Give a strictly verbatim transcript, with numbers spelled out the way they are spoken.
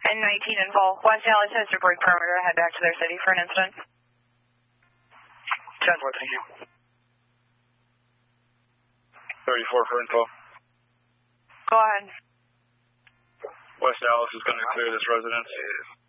And nineteen in full. West Dallas has to break perimeter, head back to their city for an instant. ten four, thank you. thirty-four for info. Go ahead. West Dallas is going to clear this residence.